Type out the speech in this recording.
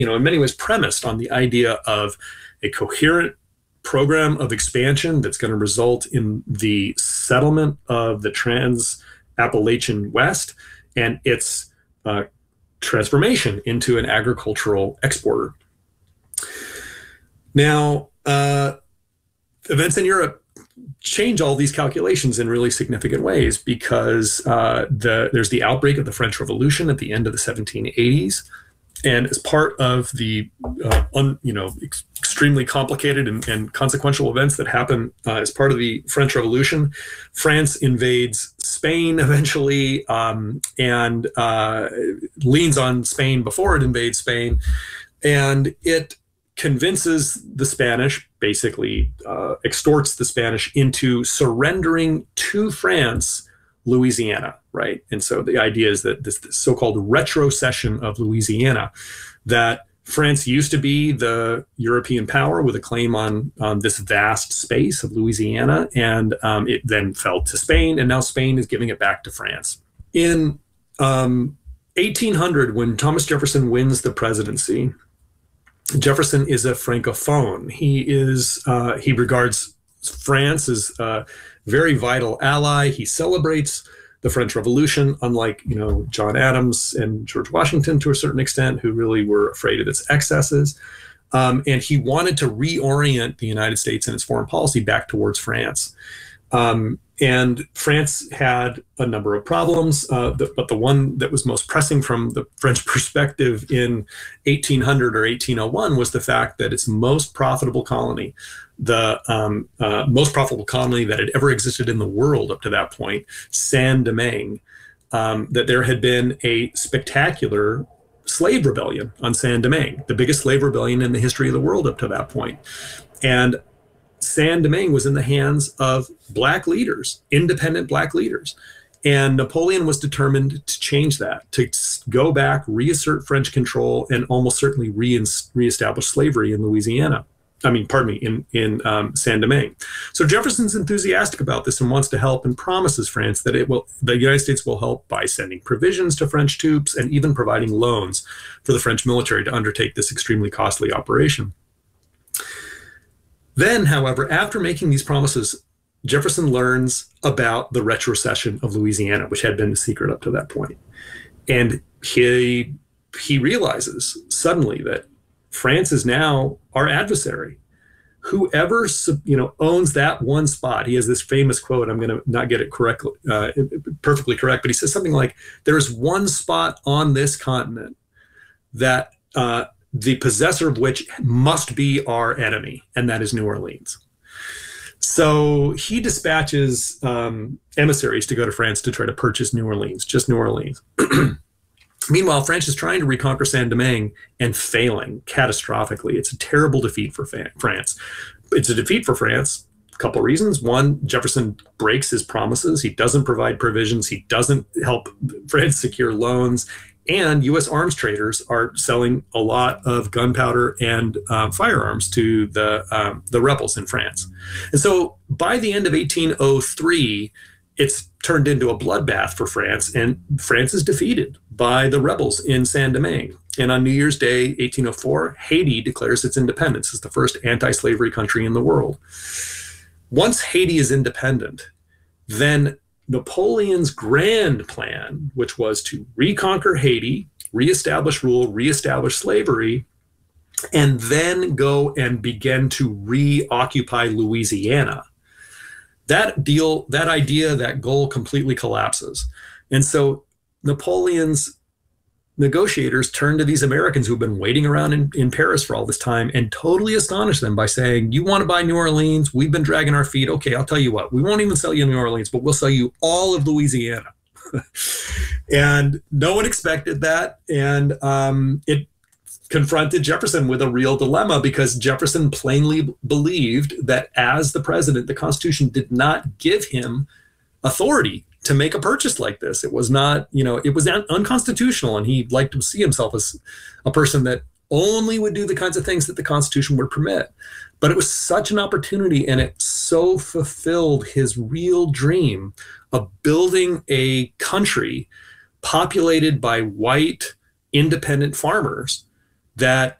in many ways premised on the idea of a coherent program of expansion that's going to result in the settlement of the Trans-Appalachian West and its transformation into an agricultural exporter. Now, events in Europe change all these calculations in really significant ways because there's the outbreak of the French Revolution at the end of the 1780s. And as part of the extremely complicated and consequential events that happen as part of the French Revolution, France invades Spain eventually and leans on Spain before it invades Spain. And it convinces the Spanish, basically extorts the Spanish into surrendering to France Louisiana, right? And so the idea is that this so-called retrocession of Louisiana, that France used to be the European power with a claim on this vast space of Louisiana, and it then fell to Spain, and now Spain is giving it back to France. In 1800, when Thomas Jefferson wins the presidency, Jefferson is a Francophone. He regards France as a very vital ally. He celebrates the French Revolution, unlike John Adams and George Washington to a certain extent, who really were afraid of its excesses. And he wanted to reorient the United States and its foreign policy back towards France. And France had a number of problems, but the one that was most pressing from the French perspective in 1800 or 1801 was the fact that its most profitable colony, the most profitable colony that had ever existed in the world up to that point, Saint-Domingue, that there had been a spectacular slave rebellion on Saint-Domingue, the biggest slave rebellion in the history of the world up to that point. And Saint-Domingue was in the hands of Black leaders, independent Black leaders. And Napoleon was determined to change that, to go back, reassert French control, and almost certainly reestablish slavery in Louisiana. In Saint-Domingue. So Jefferson's enthusiastic about this and wants to help, and promises France that the United States will help by sending provisions to French troops and even providing loans for the French military to undertake this extremely costly operation. Then, however, after making these promises, Jefferson learns about the retrocession of Louisiana, which had been a secret up to that point. And he realizes suddenly that France is now our adversary. Whoever owns that one spot, he has this famous quote, I'm going to not get it perfectly correct, but he says something like, there is one spot on this continent that the possessor of which must be our enemy, and that is New Orleans. So he dispatches emissaries to go to France to try to purchase New Orleans, just New Orleans. Meanwhile, France is trying to reconquer Saint-Domingue and failing catastrophically. It's a terrible defeat for France. It's a defeat for France. A couple of reasons. One, Jefferson breaks his promises. He doesn't provide provisions. He doesn't help France secure loans. And U.S. arms traders are selling a lot of gunpowder and firearms to the rebels in France. And so by the end of 1803, it's turned into a bloodbath for France, and France is defeated by the rebels in Saint-Domingue. And on New Year's Day, 1804, Haiti declares its independence as the first anti-slavery country in the world. Once Haiti is independent, then Napoleon's grand plan, which was to reconquer Haiti, reestablish rule, reestablish slavery, and then go and begin to reoccupy Louisiana. That idea, that goal completely collapses. And so Napoleon's negotiators turn to these Americans who've been waiting around in Paris for all this time and totally astonish them by saying, you want to buy New Orleans? We've been dragging our feet. Okay, I'll tell you what, we won't even sell you New Orleans, but we'll sell you all of Louisiana. And no one expected that. And it confronted Jefferson with a real dilemma, because Jefferson plainly believed that as the president, the Constitution did not give him authority to make a purchase like this. It was not, it was unconstitutional, and he liked to see himself as a person that only would do the kinds of things that the Constitution would permit. But it was such an opportunity, and it so fulfilled his real dream of building a country populated by white independent farmers, that